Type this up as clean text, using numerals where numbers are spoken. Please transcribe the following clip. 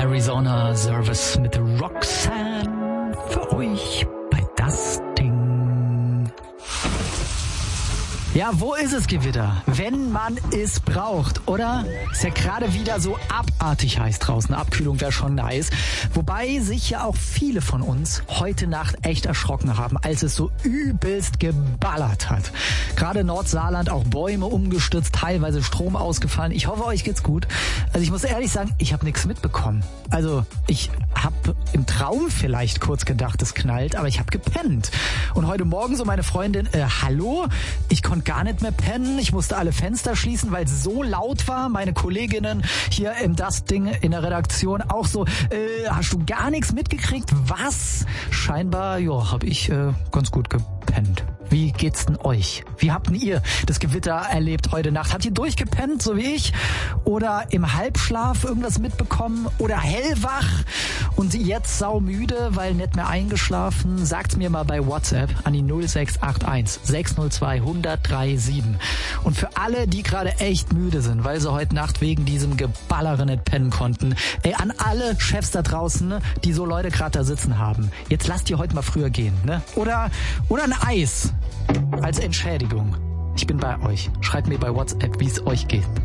Arizona Service mit Roxanne für euch bei das Ding. Ja, wo ist es, Gewitter? Wenn man es braucht, oder? Ist ja gerade wieder so abartig heiß draußen. Abkühlung wäre schon nice. Wobei sich ja auch viele von uns heute Nacht echt erschrocken haben, als es so übelst geballert hat. Gerade Nordsaarland, auch Bäume umgestürzt, teilweise Strom ausgefallen. Ich hoffe, euch geht's gut. Also ich muss ehrlich sagen, ich habe nichts mitbekommen. Also ich habe im Traum vielleicht kurz gedacht, es knallt, aber ich habe gepennt. Und heute Morgen so meine Freundin, hallo? Ich konnte gar nicht mehr pennen. Ich musste alle Fenster schließen, weil es so laut war. Meine Kolleginnen hier im Das Ding in der Redaktion auch so, hast du gar nichts mitgekriegt? Was? Scheinbar, ja, habe ich ganz gut gepennt. Wie geht's denn euch? Wie habt denn ihr das Gewitter erlebt heute Nacht? Habt ihr durchgepennt, so wie ich? Oder im Halbschlaf irgendwas mitbekommen? Oder hellwach und jetzt saumüde, weil nicht mehr eingeschlafen? Sagt's mir mal bei WhatsApp an die 0681 602 1037. Und für alle, die gerade echt müde sind, weil sie heute Nacht wegen diesem Geballere nicht pennen konnten, an alle Chefs da draußen, die so Leute gerade da sitzen haben, jetzt lasst ihr heute mal früher gehen, ne? Oder ein Eis als Entschädigung. Ich bin bei euch. Schreibt mir bei WhatsApp, wie es euch geht.